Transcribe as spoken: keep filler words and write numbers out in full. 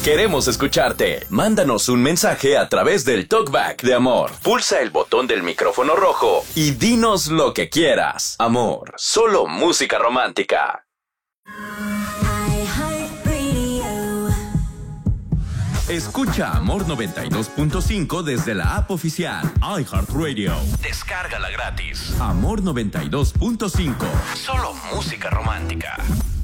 Queremos escucharte. Mándanos un mensaje a través del Talkback de Amor. Pulsa el botón del micrófono rojo y dinos lo que quieras. Amor, solo música romántica. Escucha Amor noventa y dos punto cinco desde la app oficial iHeartRadio. Descárgala gratis. Amor noventa y dos punto cinco. Solo música romántica.